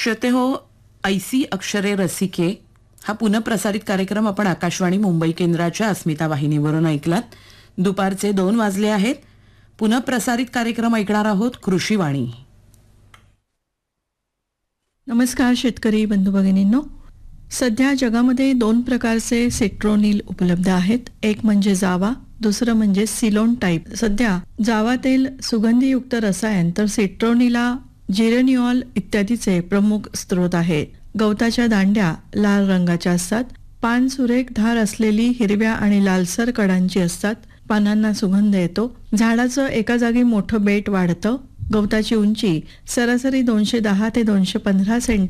श्रोतेहो, ऐसी अक्षरे रसिके हा पुनःप्रसारित कार्यक्रम आपण आकाशवाणी मुंबई केंद्राच्या अस्मिता वाहिनीवरून ऐकलात. दुपारचे 2 वाजले आहेत. पुनःप्रसारित कार्यक्रम ऐकणार आहोत कृषीवाणी. नमस्कार शेतकरी बंधू भगिनींनो. सध्या जगामध्ये 2 प्रकारचे सिट्रोनिल उपलब्ध आहेत. एक म्हणजे जावा, दुसरं म्हणजे सिलोन टाईप. सध्या जावा तेल सुगंधीयुक्त रसायन तर सिट्रोनिला जिरेनिऑल इत्यादीचे प्रमुख स्रोत आहेत. गवताच्या दांड्या लाल रंगाच्या असतात. पान सुरेख धार असलेली हिरव्या आणि लालसर कडांची असतात. पानांना सुगंध येतो. झाडाचं एका जागी मोठं बेट वाढतं. गवताची उंची सरासरी 210 ते 215 सेंटी